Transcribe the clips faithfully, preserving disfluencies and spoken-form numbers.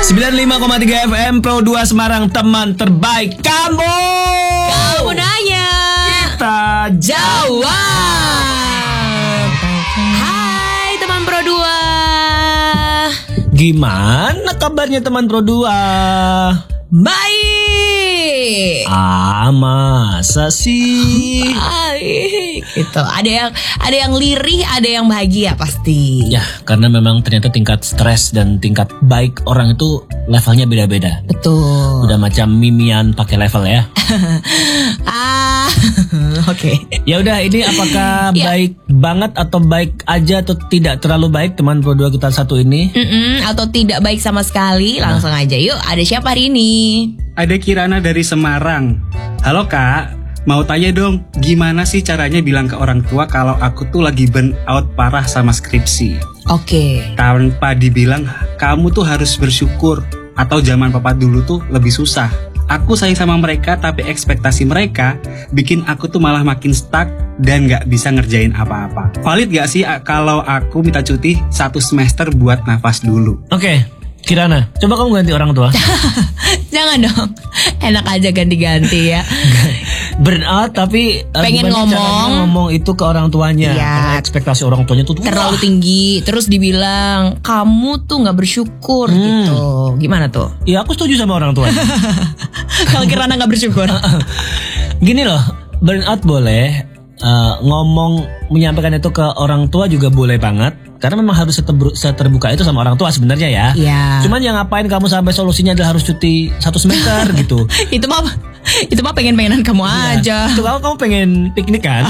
sembilan puluh lima koma tiga F M Pro dua Semarang, teman terbaik kamu. Kamu nanya, kita jawab. Hai teman Pro dua. Gimana kabarnya teman Pro dua? Baik. Ah, masa sih? Baik. Itu ada yang ada yang lirih, ada yang bahagia pasti. Ya, karena memang ternyata tingkat stres dan tingkat baik orang itu levelnya beda-beda. Betul. Udah macam mimian pakai level ya. ah, oke. Okay. Ya udah, ini apakah Ya. baik banget atau baik aja atau tidak terlalu baik teman Pro dua kita satu ini? Mm-mm, atau tidak baik sama sekali? Langsung aja yuk. Ada siapa hari ini? Ada Kirana dari Semarang. Halo kak, mau tanya dong, gimana sih caranya bilang ke orang tua kalau aku tuh lagi burn out parah sama skripsi? Oke. Tanpa dibilang, kamu tuh harus bersyukur. Atau zaman papa dulu tuh lebih susah. Aku sayang sama mereka, tapi ekspektasi mereka bikin aku tuh malah makin stuck dan gak bisa ngerjain apa-apa. Valid gak sih kalau aku minta cuti satu semester buat nafas dulu? Oke, Kirana, coba kamu ganti orang tua. Jangan dong. Enak aja ganti-ganti ya. Burnout tapi uh, pengen gimana ngomong caranya ngomong itu ke orang tuanya. Iya. Karena ekspektasi orang tuanya tuh terlalu wah. tinggi. Terus dibilang kamu tuh gak bersyukur Hmm. gitu. Gimana tuh? Ya aku setuju sama orang tua. Kalau Kirana gak bersyukur. Gini loh, burnout boleh, uh, ngomong menyampaikan itu ke orang tua juga boleh banget. Karena memang harus seterbu- seterbuka itu sama orang tua sebenarnya ya. Iya. Cuman yang ngapain kamu sampai solusinya adalah harus cuti satu semester gitu. Itu mah itu mah pengen-pengenan kamu aja. Itu kalau kamu pengen piknik kan?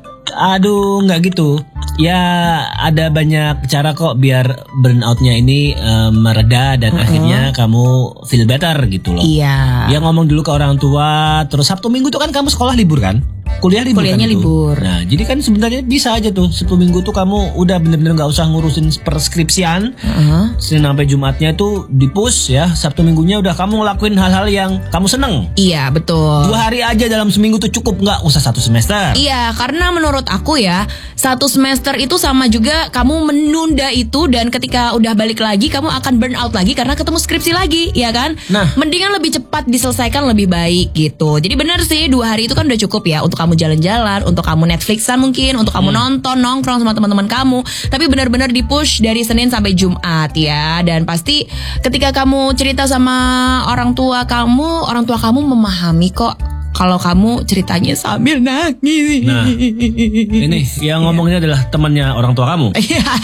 Aduh, nggak gitu. Ya ada banyak cara kok biar burnoutnya ini uh, mereda dan uh-uh. akhirnya kamu feel better gitu loh. Iya. Ya ngomong dulu ke orang tua. Terus Sabtu Minggu tuh kan kamu sekolah libur kan? Kuliah libur. Kuliahnya kan libur. Nah jadi kan sebenarnya bisa aja tuh Sabtu Minggu tuh kamu udah bener-bener nggak usah ngurusin perskripsian. Uh-huh. Senin sampai Jumatnya tuh di-push ya. Sabtu Minggunya udah kamu ngelakuin hal-hal yang kamu seneng. Iya betul. Dua hari aja dalam seminggu tuh cukup, nggak usah satu semester. Iya, karena menurut aku ya satu semester itu sama juga kamu menunda itu, dan ketika udah balik lagi kamu akan burn out lagi karena ketemu skripsi lagi, ya kan? Nah, mendingan lebih cepat diselesaikan lebih baik gitu. Jadi benar sih dua hari itu kan udah cukup ya untuk kamu jalan-jalan, untuk kamu Netflixan mungkin, untuk kamu hmm. nonton, nongkrong sama teman-teman kamu. Tapi benar-benar di-push dari Senin sampai Jumat ya. Dan pasti ketika kamu cerita sama orang tua kamu, orang tua kamu memahami kok. Kalau kamu ceritanya sambil nangis. Nah, ini yang ngomongnya adalah temannya orang tua kamu.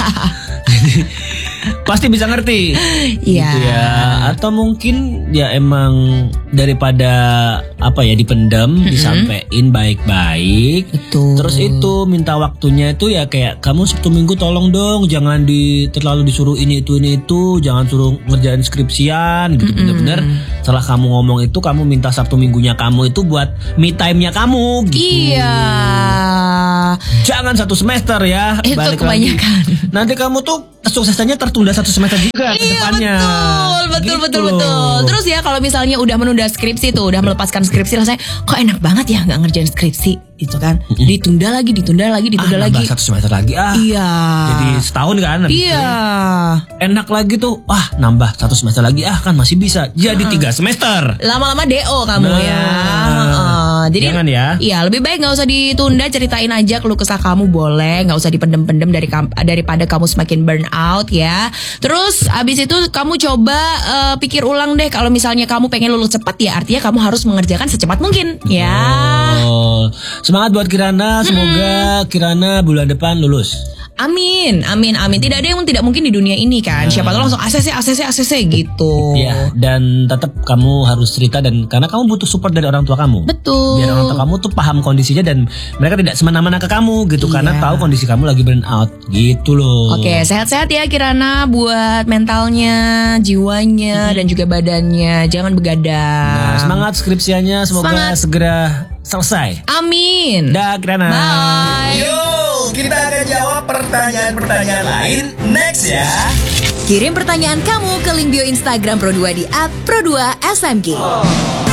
Jadi pasti bisa ngerti. Iya. Gitu ya. Atau mungkin ya emang daripada apa ya dipendam, mm-hmm. disampein baik-baik. Betul. Terus itu minta waktunya itu ya kayak kamu Sabtu Minggu tolong dong jangan di terlalu disuruh ini itu ini itu, jangan suruh ngerjain skripsian gitu. Mm-hmm. Bener-bener setelah kamu ngomong itu kamu minta Sabtu Minggunya kamu itu buat me time-nya kamu gitu. Iya. Jangan satu semester ya. Itu balik kebanyakan. Lagi. Nanti kamu tuh kesuksesannya tertunda satu semester juga ke depannya. Betul, betul, gitu betul, loh. betul. Terus ya kalau misalnya udah menunda skripsi tuh, udah melepaskan skripsi, rasanya kok enak banget ya nggak ngerjain skripsi, gitu kan? Mm-hmm. Ditunda lagi, ditunda lagi, ditunda ah, lagi. Satu semester lagi ah. Iya. Jadi setahun kan? Iya. Enak lagi tuh, ah nambah satu semester lagi ah kan masih bisa. Jadi uh-huh. tiga semester. Lama-lama D O kamu nah, ya. Uh, jadi jangan ya. Iya lebih baik nggak usah ditunda, ceritain aja keluh kesah kamu boleh, nggak usah dipendem-pendem dari daripada kamu semakin burn out ya. Terus abis itu kamu coba uh, pikir ulang deh, kalau misalnya kamu pengen lulus cepat ya artinya kamu harus mengerjakan secepat mungkin ya. Oh, semangat buat Kirana, semoga hmm. Kirana bulan depan lulus. Amin, amin, amin. Tidak ada yang tidak mungkin di dunia ini kan. Nah. Siapa tahu langsung A C C, A C C, A C C gitu. Iya, dan tetap kamu harus cerita dan karena kamu butuh support dari orang tua kamu. Betul. Biar orang tua kamu tuh paham kondisinya dan mereka tidak semena-mena ke kamu gitu. Iya. Karena tahu kondisi kamu lagi burn out gitu loh. Oke, sehat-sehat ya Kirana buat mentalnya, jiwanya, hmm. dan juga badannya. Jangan begadang. Nah, semangat skripsianya, semoga semangat. segera selesai. Amin. Dah Kirana. Bye. Yo, kita akan jawab pertanyaan-pertanyaan lain next ya. Kirim pertanyaan kamu ke link bio Instagram Pro dua di at pro dua S M G.